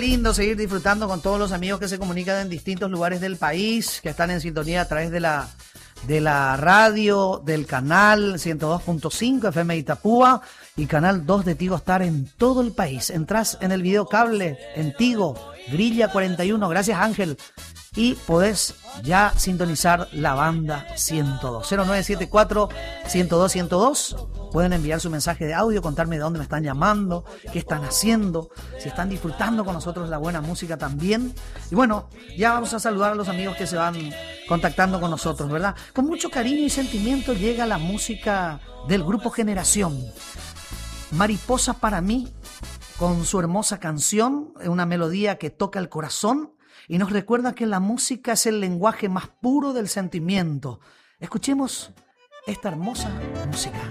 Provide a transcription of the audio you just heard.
lindo seguir disfrutando con todos los amigos que se comunican en distintos lugares del país, que están en sintonía a través de la radio, del canal 102.5 FM Itapúa y canal 2 de Tigo Star en todo el país. Entrás en el video cable en Tigo, Grilla 41, gracias Ángel, y podés ya sintonizar la banda 102. 0974 102 102. Pueden enviar su mensaje de audio, contarme de dónde me están llamando, qué están haciendo, si están disfrutando con nosotros la buena música también. Y bueno, ya vamos a saludar a los amigos que se van contactando con nosotros, ¿verdad? Con mucho cariño y sentimiento llega la música del grupo Generación. Mariposa para mí, con su hermosa canción, una melodía que toca el corazón y nos recuerda que la música es el lenguaje más puro del sentimiento. Escuchemos esta hermosa música.